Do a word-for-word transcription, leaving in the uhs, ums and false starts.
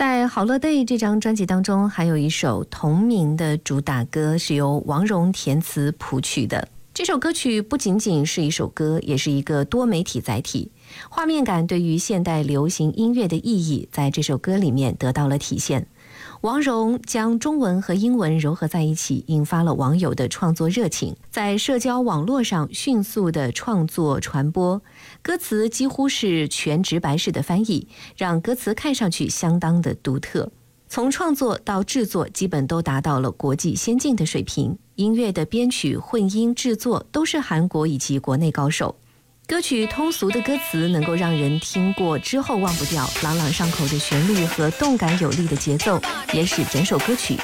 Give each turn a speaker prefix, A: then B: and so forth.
A: 在《好乐 Day》这张专辑当中，还有一首同名的主打歌，是由王蓉填词谱曲的。这首歌曲不仅仅是一首歌，也是一个多媒体载体，画面感对于现代流行音乐的意义在这首歌里面得到了体现。王蓉将中文和英文糅合在一起，引发了网友的创作热情，在社交网络上迅速的创作传播。歌词几乎是全直白式的翻译，让歌词看上去相当的独特。从创作到制作基本都达到了国际先进的水平，音乐的编曲、混音、制作都是韩国以及国内高手。歌曲通俗的歌词能够让人听过之后忘不掉，朗朗上口的旋律和动感有力的节奏也使整首歌曲